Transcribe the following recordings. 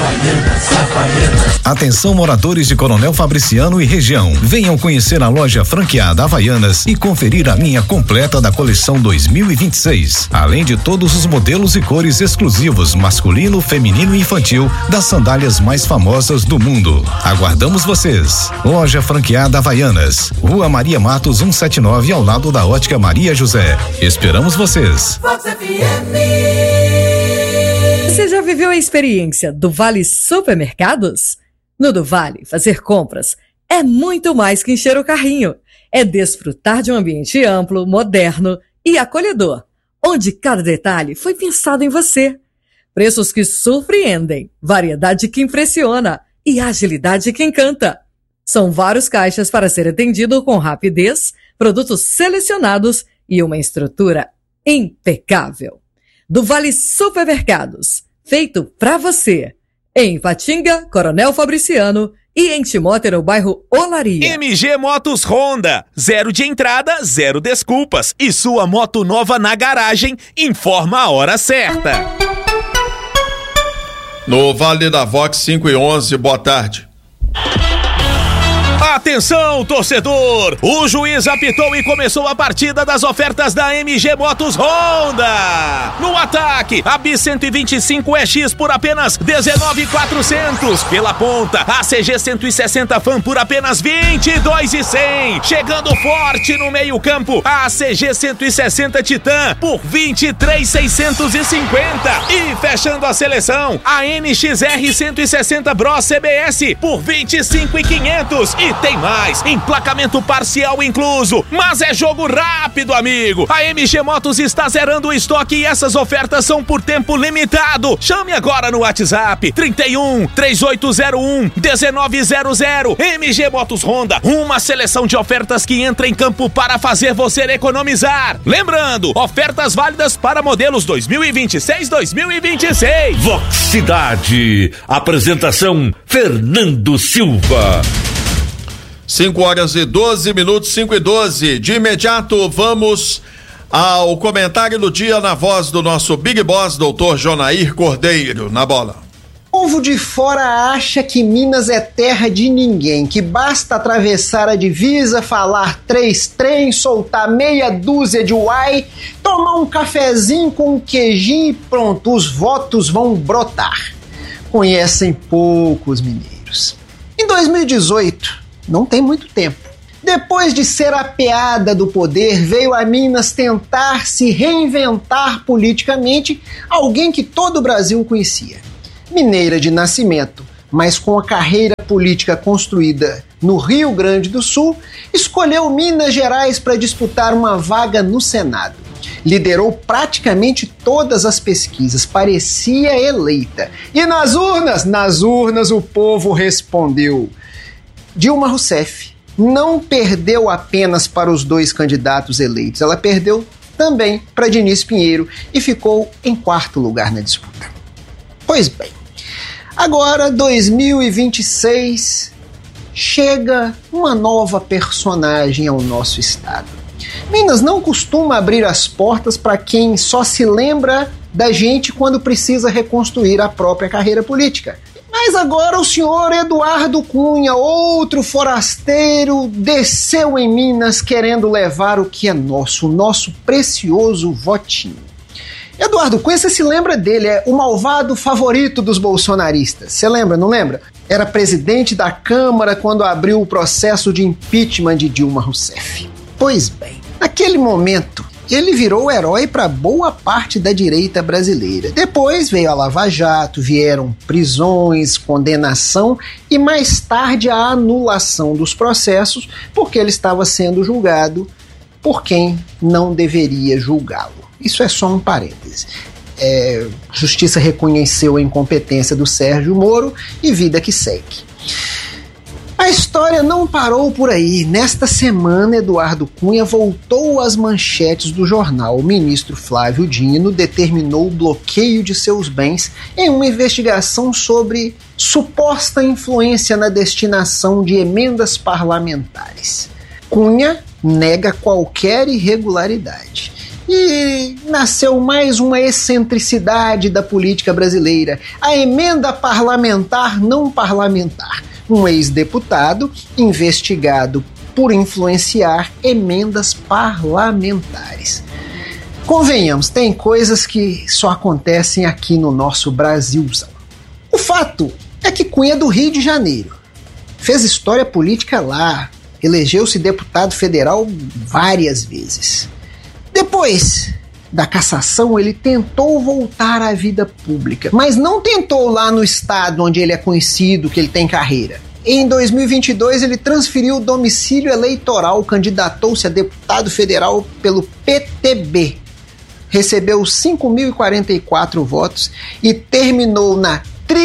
Atenção, moradores de Coronel Fabriciano e região. Venham conhecer a loja franqueada Havaianas e conferir a linha completa da coleção 2026. Além de todos os modelos e cores exclusivos, masculino, feminino e infantil, das sandálias mais famosas do mundo. Aguardamos vocês. Loja franqueada Havaianas, Rua Maria Matos 179, ao lado da Ótica Maria José. Esperamos vocês. Você já viveu a experiência do Vale Supermercados? No do Vale, fazer compras é muito mais que encher o carrinho. É desfrutar de um ambiente amplo, moderno e acolhedor, onde cada detalhe foi pensado em você. Preços que surpreendem, variedade que impressiona e agilidade que encanta. São vários caixas para ser atendido com rapidez, produtos selecionados e uma estrutura impecável. Do Vale Supermercados, feito para você. Em Ipatinga, Coronel Fabriciano e em Timóteo, no bairro Olaria. MG Motos Honda, 0 de entrada, 0 desculpas. E sua moto nova na garagem, informa a hora certa. No Vale da Vox 5 e 11, boa tarde. Atenção, torcedor! O juiz apitou e começou a partida das ofertas da MG Motos Honda. No ataque, a Bis 125 EX por apenas R$19.400. Pela ponta, a CG 160 Fan por apenas R$22.100. Chegando forte no meio campo, a CG 160 Titan por R$23.650. E fechando a seleção, a NXR 160 Bros CBS por R$25.500. E tem mais, emplacamento parcial incluso, mas é jogo rápido, amigo. A MG Motos está zerando o estoque e essas ofertas são por tempo limitado. Chame agora no WhatsApp 31 3801 1900. MG Motos Honda, uma seleção de ofertas que entra em campo para fazer você economizar. Lembrando, ofertas válidas para modelos 2026-2026. Vox Cidade, apresentação Fernando Silva. 5 horas e 12 minutos, 5 e 12. De imediato, vamos ao comentário do dia na voz do nosso Big Boss, doutor Jonair Cordeiro. Na bola. O povo de fora acha que Minas é terra de ninguém, que basta atravessar a divisa, falar 3 trem, soltar meia dúzia de uai, tomar um cafezinho com um queijinho e pronto, os votos vão brotar. Conhecem poucos mineiros. Em 2018, não tem muito tempo, depois de ser apeada do poder, veio a Minas tentar se reinventar politicamente alguém que todo o Brasil conhecia. Mineira de nascimento, mas com a carreira política construída no Rio Grande do Sul, escolheu Minas Gerais para disputar uma vaga no Senado. Liderou praticamente todas as pesquisas, parecia eleita. E nas urnas o povo respondeu. Dilma Rousseff não perdeu apenas para os 2 candidatos eleitos, ela perdeu também para Diniz Pinheiro e ficou em 4º lugar na disputa. Pois bem, agora 2026 chega uma nova personagem ao nosso estado. Minas não costuma abrir as portas para quem só se lembra da gente quando precisa reconstruir a própria carreira política. Mas agora o senhor Eduardo Cunha, outro forasteiro, desceu em Minas querendo levar o que é nosso, o nosso precioso votinho. Eduardo Cunha, você se lembra dele, é o malvado favorito dos bolsonaristas. Você lembra, não lembra? Era presidente da Câmara quando abriu o processo de impeachment de Dilma Rousseff. Pois bem, naquele momento, ele virou herói para boa parte da direita brasileira. Depois veio a Lava Jato, vieram prisões, condenação e mais tarde a anulação dos processos, porque ele estava sendo julgado por quem não deveria julgá-lo. Isso é só um parêntese. Justiça reconheceu a incompetência do Sérgio Moro e vida que segue. A história não parou por aí. Nesta semana, Eduardo Cunha voltou às manchetes do jornal. O ministro Flávio Dino determinou o bloqueio de seus bens em uma investigação sobre suposta influência na destinação de emendas parlamentares. Cunha nega qualquer irregularidade. E nasceu mais uma excentricidade da política brasileira, a emenda parlamentar não parlamentar. Um ex-deputado investigado por influenciar emendas parlamentares. Convenhamos, tem coisas que só acontecem aqui no nosso Brasilzão. O fato é que Cunha é do Rio de Janeiro. Fez história política lá, elegeu-se deputado federal várias vezes. Depois da cassação, ele tentou voltar à vida pública, mas não tentou lá no estado onde ele é conhecido, que ele tem carreira. Em 2022, ele transferiu o domicílio eleitoral, candidatou-se a deputado federal pelo PTB. Recebeu 5.044 votos e terminou na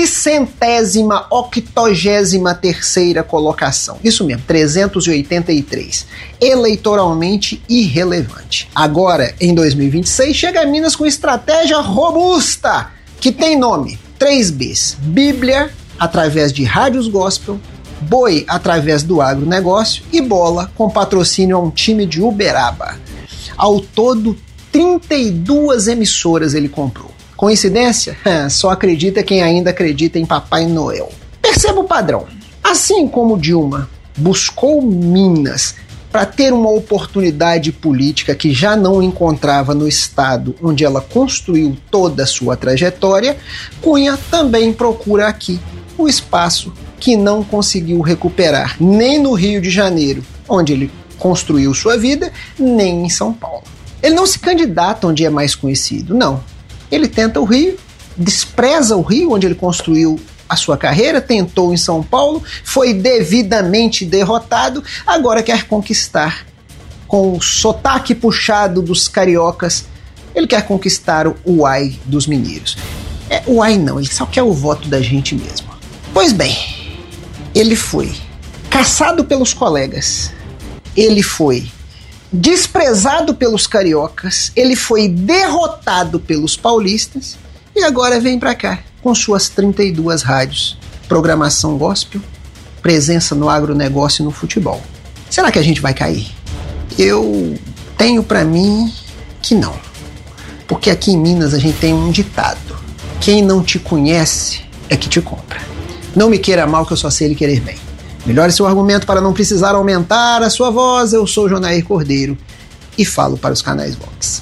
383ª colocação. Isso mesmo, 383. Eleitoralmente irrelevante. Agora, em 2026, chega a Minas com estratégia robusta, que tem nome, 3Bs. Bíblia, através de rádios gospel, boi, através do agronegócio, e bola, com patrocínio a um time de Uberaba. Ao todo, 32 emissoras ele comprou. Coincidência? Só acredita quem ainda acredita em Papai Noel. Perceba o padrão. Assim como Dilma buscou Minas para ter uma oportunidade política que já não encontrava no estado onde ela construiu toda a sua trajetória, Cunha também procura aqui o espaço que não conseguiu recuperar nem no Rio de Janeiro, onde ele construiu sua vida, nem em São Paulo. Ele não se candidata onde é mais conhecido, não. Ele tenta o Rio, despreza o Rio, onde ele construiu a sua carreira, tentou em São Paulo, foi devidamente derrotado, agora quer conquistar, com o sotaque puxado dos cariocas, ele quer conquistar o uai dos mineiros. O uai não, ele só quer o voto da gente mesmo. Pois bem, ele foi caçado pelos colegas, ele foi desprezado pelos cariocas, ele foi derrotado pelos paulistas e agora vem pra cá com suas 32 rádios, programação gospel, presença no agronegócio e no futebol. Será que a gente vai cair? Eu tenho pra mim que não, porque aqui em Minas a gente tem um ditado: quem não te conhece é que te compra. Não me queira mal, que eu só sei lhe querer bem. Melhore seu argumento para não precisar aumentar a sua voz. Eu sou Jonair Cordeiro e falo para os canais Vox.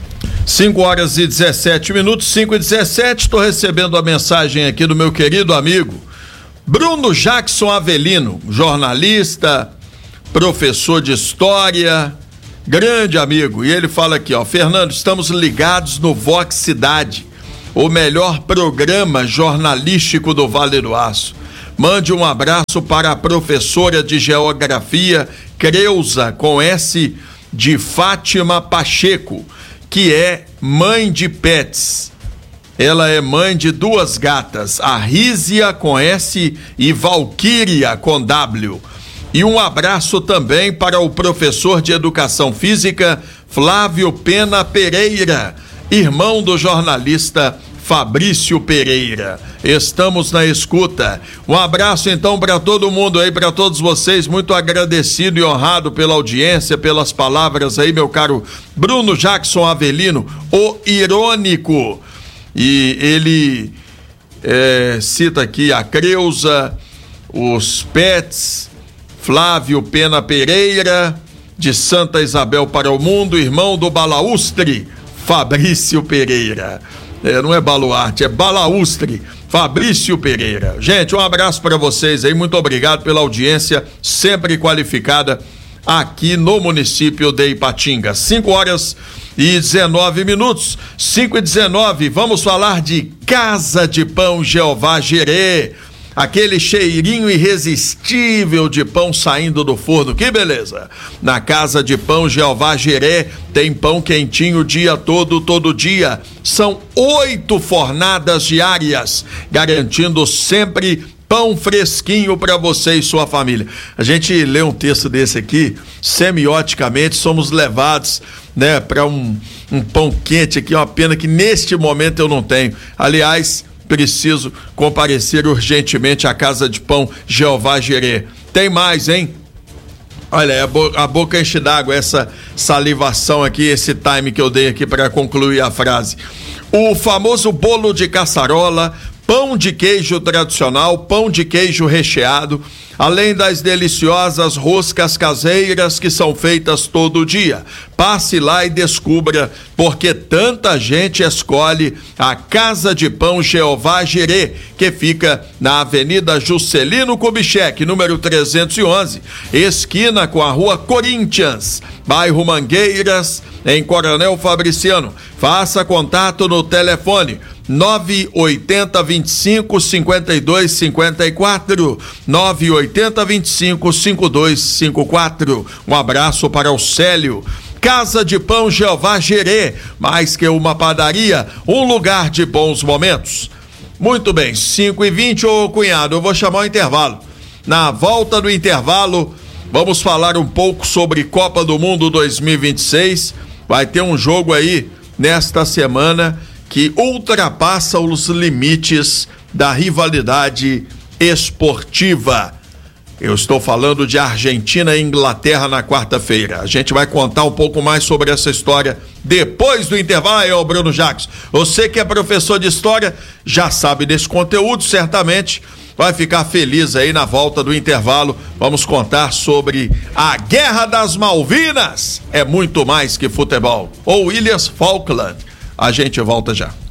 5h17, 5h17, estou recebendo a mensagem aqui do meu querido amigo Bruno Jackson Avelino, jornalista, professor de história, grande amigo, e ele fala aqui, Fernando, estamos ligados no Vox Cidade, o melhor programa jornalístico do Vale do Aço. Mande um abraço para a professora de geografia Creuza, com S, de Fátima Pacheco, que é mãe de pets. Ela é mãe de 2 gatas, a Rízia com S e Valquíria com W. E um abraço também para o professor de educação física Flávio Pena Pereira, irmão do jornalista Fabrício Pereira. Estamos na escuta. Um abraço então para todo mundo aí, para todos vocês, muito agradecido e honrado pela audiência, pelas palavras aí, meu caro Bruno Jackson Avelino, o irônico. E ele cita aqui a Creuza, os pets, Flávio Pena Pereira, de Santa Isabel para o Mundo, irmão do balaustre Fabrício Pereira. Não é baluarte, é balaustre Fabrício Pereira. Gente, um abraço para vocês aí, muito obrigado pela audiência sempre qualificada aqui no município de Ipatinga. 5h19, 5h19, vamos falar de Casa de Pão Jeová Jirê, aquele cheirinho irresistível de pão saindo do forno, que beleza! Na Casa de Pão Jeová Jirê tem pão quentinho o dia todo dia. São 8 fornadas diárias, garantindo sempre pão fresquinho para você e sua família. A gente lê um texto desse aqui, semioticamente somos levados, né, para um pão quente aqui, uma pena que neste momento eu não tenho. Aliás, preciso comparecer urgentemente à Casa de Pão Jeová Jirê. Tem mais, hein? Olha, a boca enche d'água, essa salivação aqui, esse time que eu dei aqui para concluir a frase. O famoso bolo de caçarola, pão de queijo tradicional, pão de queijo recheado, além das deliciosas roscas caseiras que são feitas todo dia. Passe lá e descubra porque tanta gente escolhe a Casa de Pão Jeová Jirê, que fica na Avenida Juscelino Kubitschek, número 311, esquina com a Rua Corinthians, bairro Mangueiras, em Coronel Fabriciano. Faça contato no telefone 980 25 52 54, 980 25 52 54. Um abraço para o Célio. Casa de Pão Jeová Jirê, mais que uma padaria, um lugar de bons momentos. Muito bem, 5h20, ô cunhado, eu vou chamar o intervalo. Na volta do intervalo, vamos falar um pouco sobre Copa do Mundo 2026. Vai ter um jogo aí nesta semana que ultrapassa os limites da rivalidade esportiva. Eu estou falando de Argentina e Inglaterra na quarta-feira. A gente vai contar um pouco mais sobre essa história depois do intervalo. Aí, ó, Bruno Jacques, você que é professor de história, já sabe desse conteúdo, certamente vai ficar feliz aí na volta do intervalo. Vamos contar sobre a Guerra das Malvinas. É muito mais que futebol. Ou Ilhas Falkland. A gente volta já.